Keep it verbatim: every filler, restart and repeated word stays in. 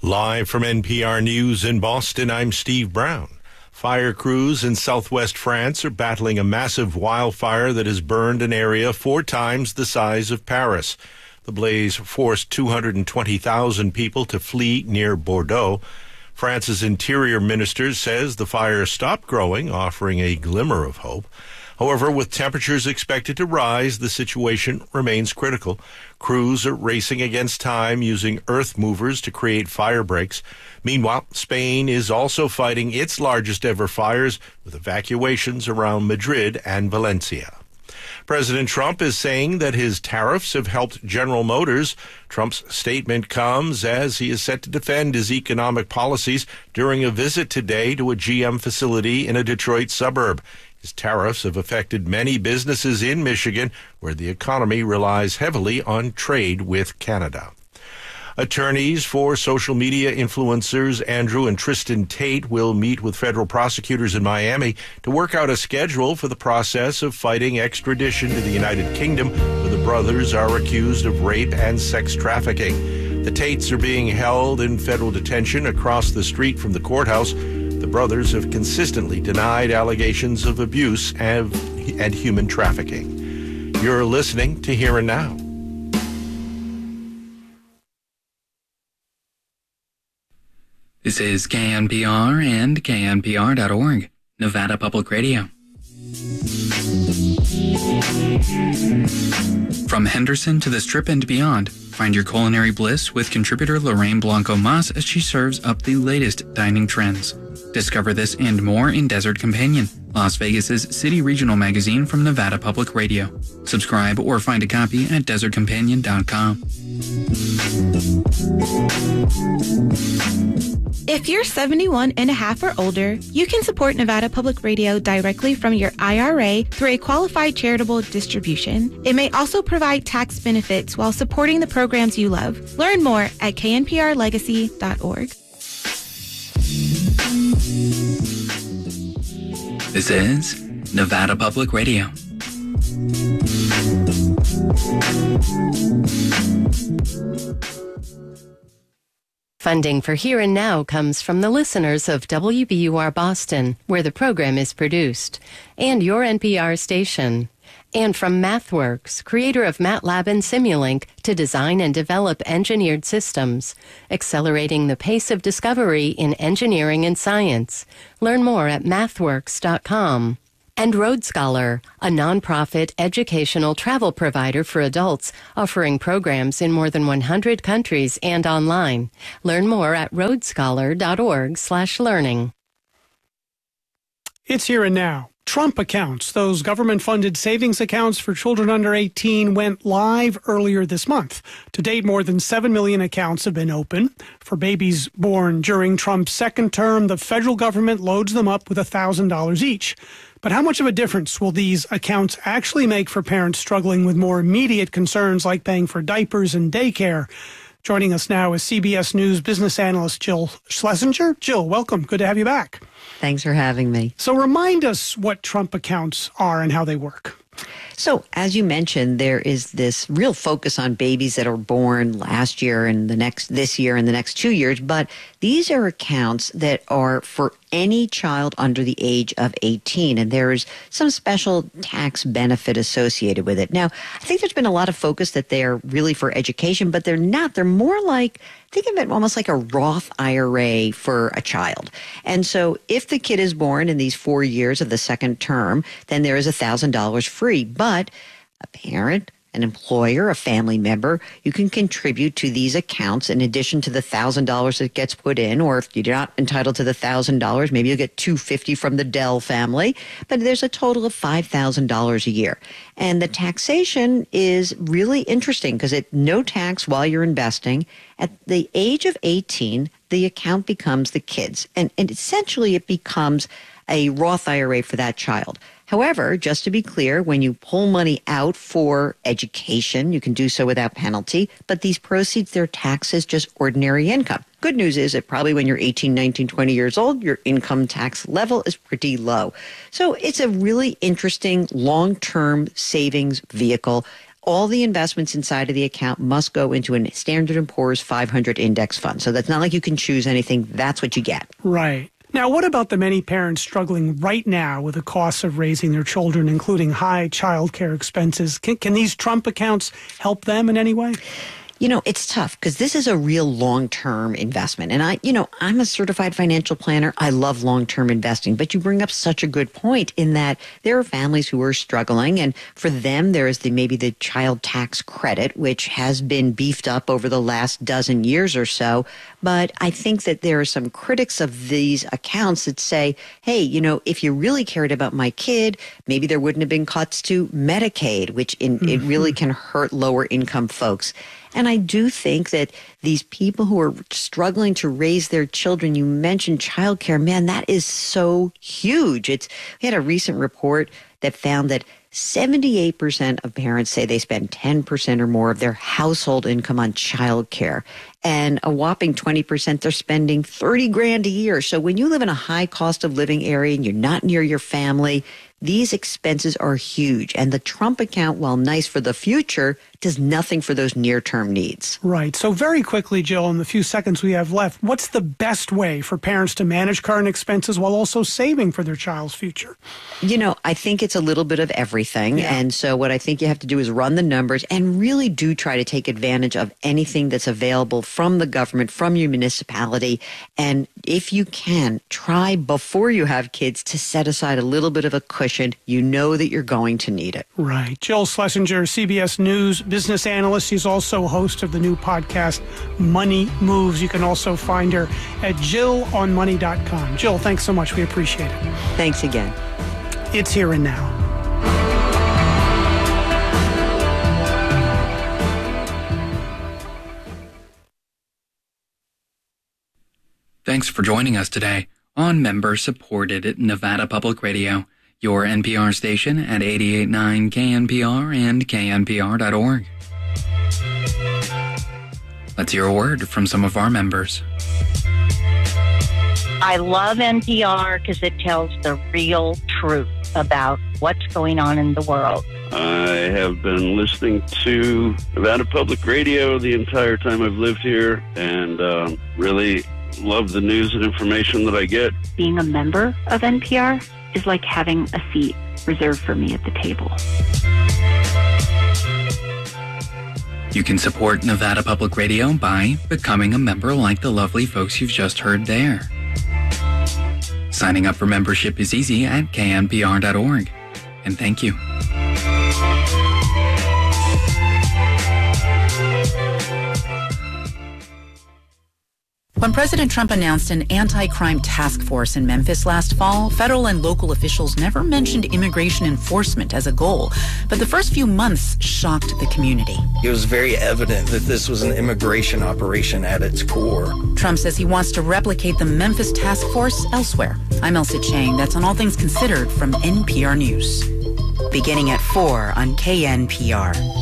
Live from N P R News in Boston, I'm Steve Brown. Fire crews in southwest France are battling a massive wildfire that has burned an area four times the size of Paris. The blaze forced two hundred twenty thousand people to flee near Bordeaux. France's interior minister says the fire stopped growing, offering a glimmer of hope. However, with temperatures expected to rise, the situation remains critical. Crews are racing against time using earth movers to create fire breaks. Meanwhile, Spain is also fighting its largest ever fires with evacuations around Madrid and Valencia. President Trump is saying that his tariffs have helped General Motors. Trump's statement comes as he is set to defend his economic policies during a visit today to a G M facility in a Detroit suburb. His tariffs have affected many businesses in Michigan, where the economy relies heavily on trade with Canada. Attorneys for social media influencers Andrew and Tristan Tate will meet with federal prosecutors in Miami to work out a schedule for the process of fighting extradition to the United Kingdom, where the brothers are accused of rape and sex trafficking. The Tates are being held in federal detention across the street from the courthouse. The brothers have consistently denied allegations of abuse and, and human trafficking. You're listening to Here and Now. This is K N P R and K N P R dot org, Nevada Public Radio. From Henderson to the Strip and beyond, find your culinary bliss with contributor Lorraine Blanco Mas as she serves up the latest dining trends. Discover this and more in Desert Companion, Las Vegas's city regional magazine from Nevada Public Radio. Subscribe or find a copy at desert companion dot com. If you're seventy-one and a half or older, you can support Nevada Public Radio directly from your I R A through a qualified charitable distribution. It may also provide tax benefits while supporting the programs you love. Learn more at K N P R legacy dot org. This is Nevada Public Radio. Funding for Here and Now comes from the listeners of W B U R Boston, where the program is produced, and your N P R station. And from MathWorks, creator of MATLAB and Simulink, to design and develop engineered systems, accelerating the pace of discovery in engineering and science. Learn more at mathworks dot com. And Road Scholar, a nonprofit educational travel provider for adults, offering programs in more than one hundred countries and online. Learn more at road scholar dot org slash learning. It's Here and Now. Trump accounts, those government-funded savings accounts for children under eighteen, went live earlier this month. To date, more than seven million accounts have been open. For babies born during Trump's second term, the federal government loads them up with one thousand dollars each. But how much of a difference will these accounts actually make for parents struggling with more immediate concerns like paying for diapers and daycare? Joining us now is C B S News business analyst Jill Schlesinger. Jill, welcome. Good to have you back. Thanks for having me. So remind us what Trump accounts are and how they work. So, as you mentioned, there is this real focus on babies that are born last year and the next this year and the next two years. But these are accounts that are for any child under the age of eighteen, and there is some special tax benefit associated with it. Now, I think there's been a lot of focus that they're really for education, but they're not. They're more like, think of it almost like a Roth I R A for a child. And so if the kid is born in these four years of the second term, then there is one thousand dollars free. But a parent, an employer, a family member, you can contribute to these accounts in addition to the one thousand dollars that gets put in, or if you're not entitled to the one thousand dollars, maybe you'll get two hundred fifty dollars from the Dell family, but there's a total of five thousand dollars a year. And the taxation is really interesting because it no tax while you're investing. At the age of eighteen, the account becomes the kid's, and, and essentially it becomes a Roth I R A for that child. However, just to be clear, when you pull money out for education, you can do so without penalty, but these proceeds, they're taxed as just ordinary income. Good news is that probably when you're eighteen, nineteen, twenty years old, your income tax level is pretty low. So it's a really interesting long-term savings vehicle. all the investments inside of the account must go into a Standard and Poor's five hundred index fund. So that's not like you can choose anything. That's what you get. Right. Now, what about the many parents struggling right now with the costs of raising their children, including high child care expenses? Can, can these Trump accounts help them in any way? You know, it's tough because this is a real long-term investment. And I, you know, I'm a certified financial planner. I love long-term investing. But you bring up such a good point in that there are families who are struggling. And for them, there is the maybe the child tax credit, which has been beefed up over the last dozen years or so. But I think that there are some critics of these accounts that say, hey, you know, if you really cared about my kid, maybe there wouldn't have been cuts to Medicaid, which in, mm-hmm. it really can hurt lower income folks. And I do think that these people who are struggling to raise their children, you mentioned childcare, man, that is so huge. It's we had a recent report that found that seventy-eight percent of parents say they spend ten percent or more of their household income on childcare. And a whopping twenty percent, they're spending thirty grand a year. So when you live in a high cost of living area and you're not near your family, these expenses are huge. And the Trump account, while nice for the future, does nothing for those near-term needs. Right. So very quickly, Jill, in the few seconds we have left, what's the best way for parents to manage current expenses while also saving for their child's future? You know, I think it's a little bit of everything. Yeah. And so what I think you have to do is run the numbers and really do try to take advantage of anything that's available from the government, from your municipality. And if you can, try before you have kids to set aside a little bit of a cushion. You know that you're going to need it. Right. Jill Schlesinger, C B S News business analyst. She's also host of the new podcast, Money Moves. You can also find her at jill on money dot com. Jill, thanks so much. We appreciate it. Thanks again. It's Here and Now. Thanks for joining us today on member-supported Nevada Public Radio, your N P R station at eighty-eight point nine K N P R and K N P R dot org. Let's hear a word from some of our members. I love N P R because it tells the real truth about what's going on in the world. I have been listening to Nevada Public Radio the entire time I've lived here, and um, really love the news and information that I get. Being a member of N P R is like having a seat reserved for me at the table. You can support Nevada Public Radio by becoming a member like the lovely folks you've just heard there. Signing up for membership is easy at K N P R dot org. And thank you. When President Trump announced an anti-crime task force in Memphis last fall, federal and local officials never mentioned immigration enforcement as a goal. But the first few months shocked the community. It was very evident that this was an immigration operation at its core. Trump says he wants to replicate the Memphis task force elsewhere. I'm Elsa Chang. That's on All Things Considered from N P R News. Beginning at four on K N P R.